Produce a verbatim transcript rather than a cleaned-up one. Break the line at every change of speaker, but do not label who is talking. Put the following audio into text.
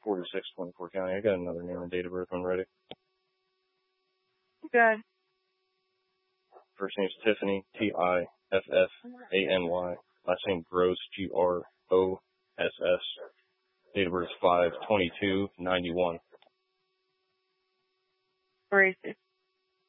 forty-six, twenty-four County. I got another name and date of birth when ready.
Good.
First name's Tiffany, T I F F A N Y. Last name Gross, G R O S S. Date of birth is five twenty-two ninety-one.
Where is it?